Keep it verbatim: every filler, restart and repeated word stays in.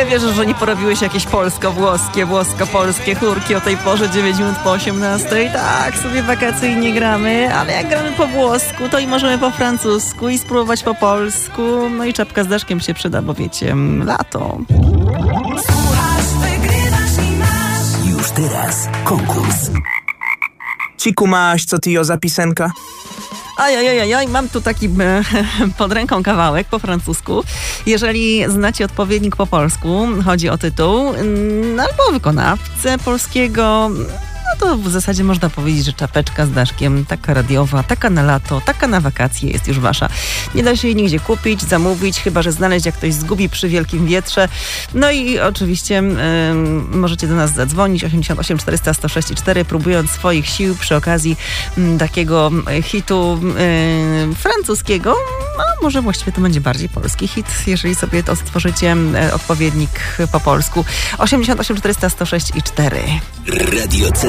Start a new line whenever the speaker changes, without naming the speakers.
Nie wierzę, że nie porobiły się jakieś polsko-włoskie, włosko-polskie chórki o tej porze dziewięć minut po osiemnastej. Tak, sobie wakacyjnie gramy, ale jak gramy po włosku, to i możemy po francusku i spróbować po polsku. No i czapka z daszkiem się przyda, bo wiecie, lato.
Słuchasz, wygrywasz i masz.
Już teraz konkurs. Ciku, masz co ty o zapisenka?
Ajajajaj, mam tu taki e, pod ręką kawałek po francusku. Jeżeli znacie odpowiednik po polsku, chodzi o tytuł, mm, albo wykonawcę polskiego, no to w zasadzie można powiedzieć, że czapeczka z daszkiem, taka radiowa, taka na lato, taka na wakacje jest już wasza. Nie da się jej nigdzie kupić, zamówić, chyba że znaleźć, jak ktoś zgubi przy wielkim wietrze. No i oczywiście y, możecie do nas zadzwonić osiemdziesiąt osiem czterysta sto sześć cztery, próbując swoich sił przy okazji y, takiego hitu y, francuskiego. No, może właściwie to będzie bardziej polski hit, jeżeli sobie to stworzycie y, odpowiednik po polsku. osiemdziesiąt osiem czterysta sto sześć cztery.
Radio